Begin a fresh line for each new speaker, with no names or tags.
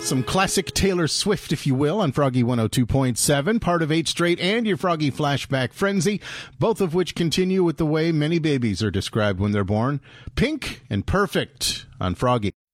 Some classic Taylor Swift, if you will, on Froggy 102.7, part of 8 Straight and your Froggy Flashback Frenzy, both of which continue with the way many babies are described when they're born. Pink and Perfect on Froggy.